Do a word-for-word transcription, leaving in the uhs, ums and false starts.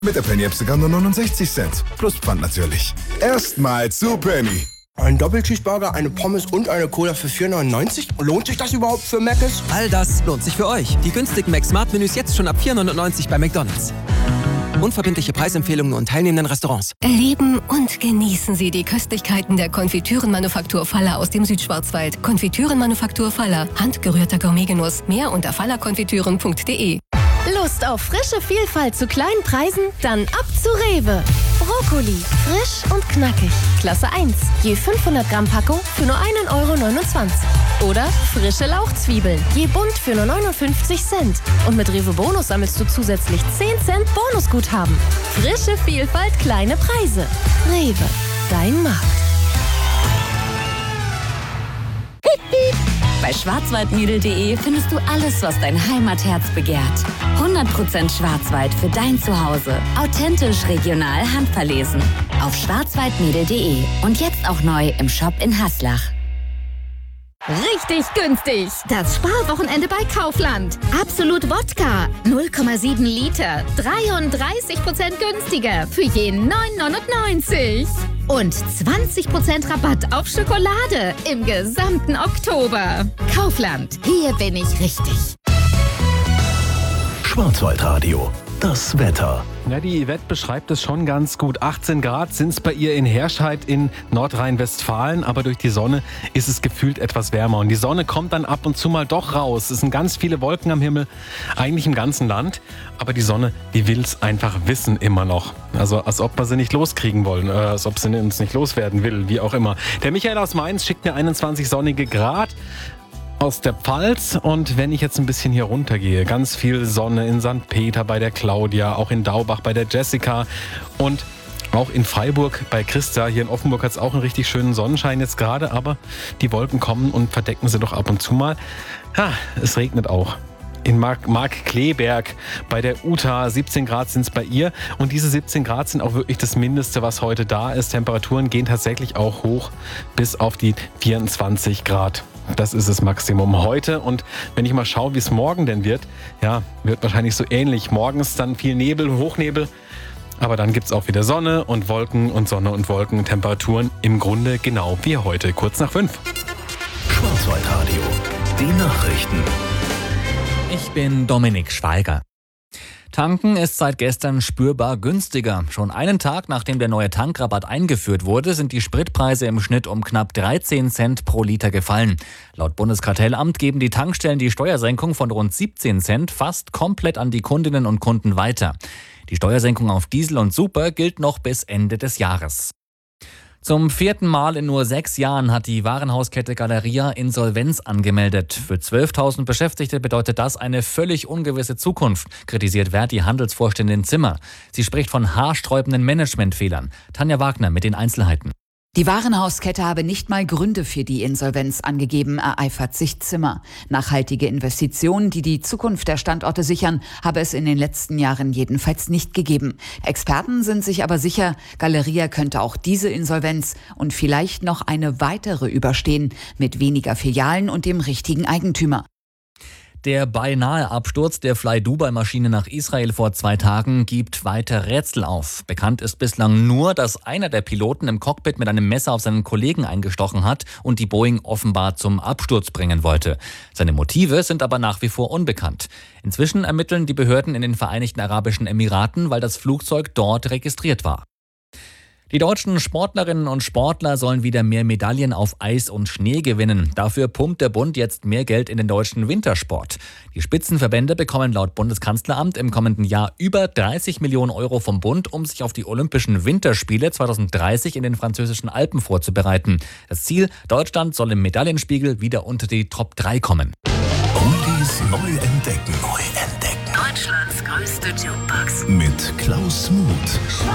Mit der Penny-App sogar nur neunundsechzig Cent. Plus Pfand natürlich. Erstmals zu Penny. Ein Doppelcheeseburger, eine Pommes und eine Cola für vier neunundneunzig? Lohnt sich das überhaupt für Mc's? All das lohnt sich für euch. Die günstigen Mac-Smart-Menüs jetzt schon ab vier neunundneunzig bei McDonald's. Unverbindliche Preisempfehlungen nur in teilnehmenden Restaurants. Erleben und genießen Sie die Köstlichkeiten der Konfitürenmanufaktur Faller aus dem Südschwarzwald. Konfitürenmanufaktur Faller. Handgerührter Gourmetgenuss. Mehr unter fallerkonfitüren punkt de. Lust auf frische Vielfalt zu kleinen Preisen? Dann ab zu Rewe. Brokkoli, frisch und knackig. Klasse eins, je fünfhundert Gramm Packung für nur ein Euro neunundzwanzig. Oder frische Lauchzwiebeln, je bunt für nur neunundfünfzig Cent. Und mit Rewe Bonus sammelst du zusätzlich zehn Cent Bonusguthaben. Frische Vielfalt, kleine Preise. Rewe, dein Markt. Bei schwarzwaldmädel punkt de findest du alles, was dein Heimatherz begehrt. hundert Prozent Schwarzwald für dein Zuhause. Authentisch, regional, handverlesen. Auf schwarzwaldmädel punkt de und jetzt auch neu im Shop in Haslach. Richtig günstig. Das Sparwochenende bei Kaufland. Absolut Wodka. null Komma sieben Liter. dreiunddreißig Prozent günstiger. Für je neun neunundneunzig. Und zwanzig Prozent Rabatt auf Schokolade im gesamten Oktober. Kaufland. Hier bin ich richtig. Schwarzwaldradio. Das Wetter. Ja, die Yvette beschreibt es schon ganz gut. achtzehn Grad sind es bei ihr in Herscheid in Nordrhein-Westfalen, aber durch die Sonne ist es gefühlt etwas wärmer. Und die Sonne kommt dann ab und zu mal doch raus. Es sind ganz viele Wolken am Himmel, eigentlich im ganzen Land. Aber die Sonne, die will es einfach wissen immer noch. Also als ob wir sie nicht loskriegen wollen, äh, als ob sie uns nicht loswerden will, wie auch immer. Der Michael aus Mainz schickt mir einundzwanzig sonnige Grad aus der Pfalz. Und wenn ich jetzt ein bisschen hier runtergehe, ganz viel Sonne in Sankt Peter bei der Claudia, auch in Daubach bei der Jessica und auch in Freiburg bei Christa. Hier in Offenburg hat es auch einen richtig schönen Sonnenschein jetzt gerade, aber die Wolken kommen und verdecken sie doch ab und zu mal. Ha, es regnet auch. In Mark, Mark Kleberg bei der Uta, siebzehn Grad sind es bei ihr. Und diese siebzehn Grad sind auch wirklich das Mindeste, was heute da ist. Temperaturen gehen tatsächlich auch hoch bis auf die vierundzwanzig Grad. Das ist das Maximum heute. Und wenn ich mal schaue, wie es morgen denn wird, ja, wird wahrscheinlich so ähnlich. Morgens dann viel Nebel, Hochnebel. Aber dann gibt es auch wieder Sonne und Wolken und Sonne und Wolken. Temperaturen im Grunde genau wie heute, kurz nach fünf. Schwarzwaldradio. Die Nachrichten. Ich bin Dominik Schweiger. Tanken ist seit gestern spürbar günstiger. Schon einen Tag nachdem der neue Tankrabatt eingeführt wurde, sind die Spritpreise im Schnitt um knapp dreizehn Cent pro Liter gefallen. Laut Bundeskartellamt geben die Tankstellen die Steuersenkung von rund siebzehn Cent fast komplett an die Kundinnen und Kunden weiter. Die Steuersenkung auf Diesel und Super gilt noch bis Ende des Jahres. Zum vierten Mal in nur sechs Jahren hat die Warenhauskette Galeria Insolvenz angemeldet. Für zwölftausend Beschäftigte bedeutet das eine völlig ungewisse Zukunft, kritisiert Verdi Handelsvorständin Zimmer. Sie spricht von haarsträubenden Managementfehlern. Tanja Wagner mit den Einzelheiten. Die Warenhauskette habe nicht mal Gründe für die Insolvenz angegeben, ereifert sich Zimmer. Nachhaltige Investitionen, die die Zukunft der Standorte sichern, habe es in den letzten Jahren jedenfalls nicht gegeben. Experten sind sich aber sicher, Galeria könnte auch diese Insolvenz und vielleicht noch eine weitere überstehen, mit weniger Filialen und dem richtigen Eigentümer. Der beinahe Absturz der Fly-Dubai-Maschine nach Israel vor zwei Tagen gibt weiter Rätsel auf. Bekannt ist bislang nur, dass einer der Piloten im Cockpit mit einem Messer auf seinen Kollegen eingestochen hat und die Boeing offenbar zum Absturz bringen wollte. Seine Motive sind aber nach wie vor unbekannt. Inzwischen ermitteln die Behörden in den Vereinigten Arabischen Emiraten, weil das Flugzeug dort registriert war. Die deutschen Sportlerinnen und Sportler sollen wieder mehr Medaillen auf Eis und Schnee gewinnen. Dafür pumpt der Bund jetzt mehr Geld in den deutschen Wintersport. Die Spitzenverbände bekommen laut Bundeskanzleramt im kommenden Jahr über dreißig Millionen Euro vom Bund, um sich auf die Olympischen Winterspiele zweitausenddreißig in den französischen Alpen vorzubereiten. Das Ziel, Deutschland soll im Medaillenspiegel wieder unter die Top drei kommen. Oldies neu entdecken. Neu entdecken. Deutschlands größte Jukebox. Mit Klaus Muth.